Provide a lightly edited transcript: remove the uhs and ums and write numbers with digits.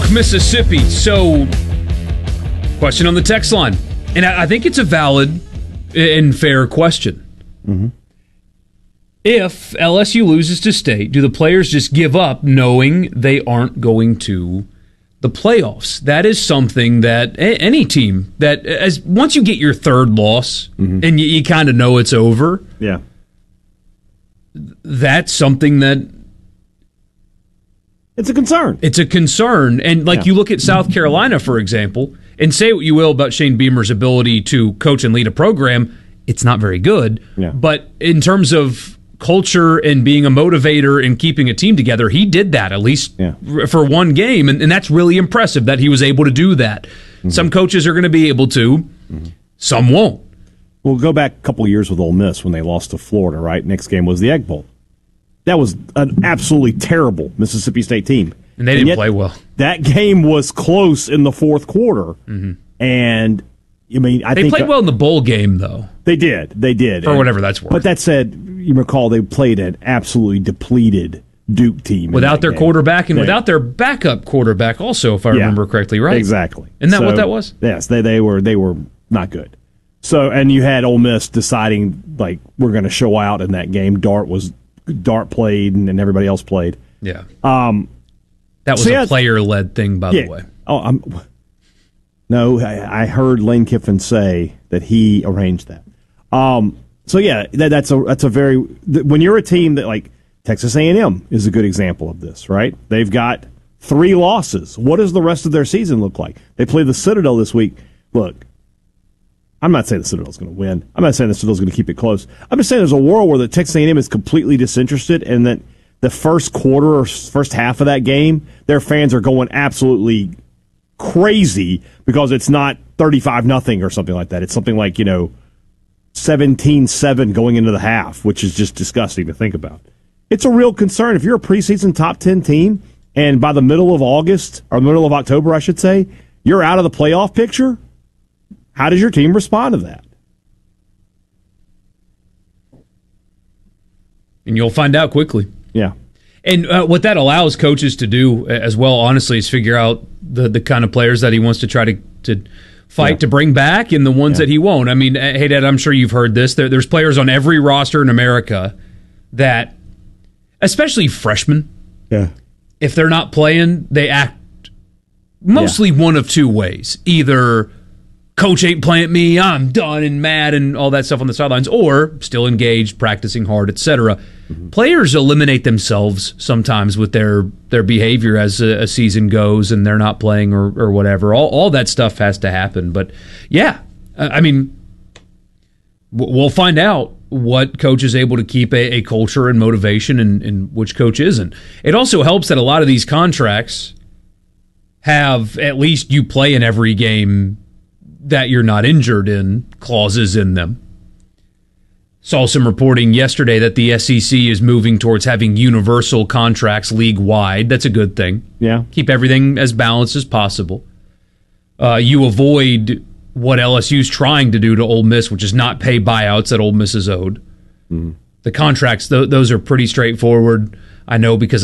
Mississippi. So, question on the text line. And I think it's a valid and fair question. Mm-hmm. If LSU loses to State, do the players just give up knowing they aren't going to the playoffs? That is something that any team that once you get your third loss and you kind of know it's over, that's something that it's a concern. It's a concern. And you look at South Carolina, for example, and say what you will about Shane Beamer's ability to coach and lead a program, it's not very good. Yeah. But in terms of culture and being a motivator and keeping a team together, he did that at least for one game, and that's really impressive that he was able to do that. Some coaches are going to be able to, some won't. We'll go back a couple of years with Ole Miss when they lost to Florida, right? Next game was the Egg Bowl. That was an absolutely terrible Mississippi State team. And they didn't play well. That game was close in the fourth quarter, and I think they played well in the bowl game, though. They did. For whatever that's worth. But that said, you recall they played an absolutely depleted Duke team. Without their quarterback and without their backup quarterback also, if I remember correctly, right? Exactly. Isn't that what that was? Yes, they were not good. So, and you had Ole Miss deciding, we're going to show out in that game. Dart played and everybody else played. Yeah. That was a player-led thing, by the way. No, I heard Lane Kiffin say that he arranged that. That's a very when you're a team that Texas A&M is a good example of this, right? They've got 3 losses. What does the rest of their season look like? They play the Citadel this week. Look, I'm not saying the Citadel's going to win. I'm not saying the Citadel's going to keep it close. I'm just saying there's a world where the Texas A&M is completely disinterested, and that the first quarter or first half of that game, their fans are going absolutely crazy because it's not 35-0 or something like that. It's something like 17-7 going into the half, which is just disgusting to think about. It's a real concern. If you're a preseason top 10 team, and by the middle of August, or middle of October, I should say, you're out of the playoff picture, how does your team respond to that? And you'll find out quickly. Yeah. And what that allows coaches to do as well, honestly, is figure out the kind of players that he wants to try to fight to bring back and the ones that he won't. I mean, hey, Dad, I'm sure you've heard this. There's players on every roster in America that, especially freshmen, if they're not playing, they act mostly one of two ways. Either coach ain't playing me, I'm done and mad and all that stuff on the sidelines, or still engaged, practicing hard, etc. Players eliminate themselves sometimes with their behavior as a season goes and they're not playing or whatever. All that stuff has to happen. But, I mean, we'll find out what coach is able to keep a culture and motivation and which coach isn't. It also helps that a lot of these contracts have at least you play in every game that you're not injured in clauses in them. Saw some reporting yesterday that the SEC is moving towards having universal contracts league-wide. That's a good thing. Yeah. Keep everything as balanced as possible. You avoid what LSU's trying to do to Ole Miss, which is not pay buyouts that Ole Miss is owed. The contracts, those are pretty straightforward. I know because